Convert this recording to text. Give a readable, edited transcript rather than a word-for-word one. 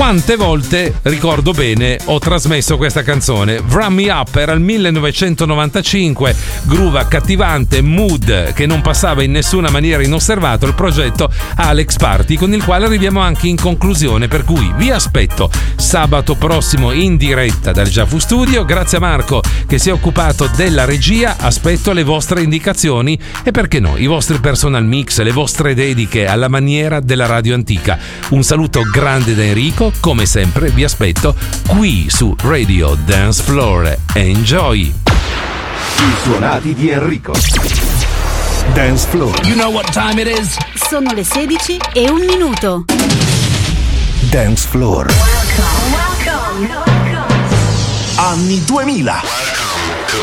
Quante volte, ricordo bene, ho trasmesso questa canzone. Wrap Me Up era il 1995, groove accattivante, mood che non passava in nessuna maniera inosservato, il progetto Alex Party, con il quale arriviamo anche in conclusione, per cui vi aspetto sabato prossimo in diretta dal Giafu Studio. Grazie a Marco che si è occupato della regia, aspetto le vostre indicazioni e perché no, i vostri personal mix, le vostre dediche alla maniera della radio antica. Un saluto grande da Enrico, come sempre vi aspetto qui su Radio Dance Floor. Enjoy! I suonati di Enrico. Dance Floor. You know what time it is? Sono le 16:01. Dance Floor. Welcome. Anni 2000.